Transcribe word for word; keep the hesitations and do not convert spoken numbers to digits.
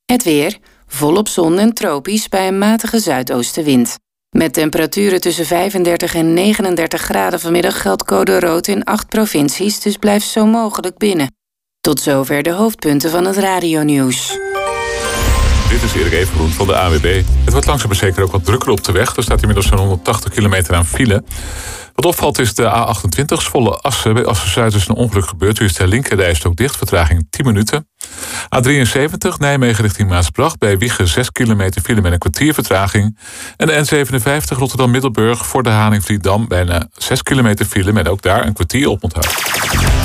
Het weer, volop zon en tropisch bij een matige zuidoostenwind. Met temperaturen tussen vijfendertig en negenendertig graden vanmiddag geldt code rood in acht provincies, dus blijf zo mogelijk binnen. Tot zover de hoofdpunten van het radionieuws. Dit is Erik Evengroen van de A W B. Het wordt langzaam maar zeker ook wat drukker op de weg. Er staat inmiddels zo'n honderdtachtig kilometer aan file. Wat opvalt is de A achtentwintig, Zwolle Assen. Bij Assen-Zuid is een ongeluk gebeurd. U is de linkerrijstrook dicht, vertraging tien minuten. A drieënzeventig, Nijmegen richting Maasbracht. Bij Wijchen zes kilometer file met een kwartier vertraging. En de N zevenenvijftig, Rotterdam-Middelburg voor de Haringvlietdam. Bijna zes kilometer file met ook daar een kwartier oponthoud.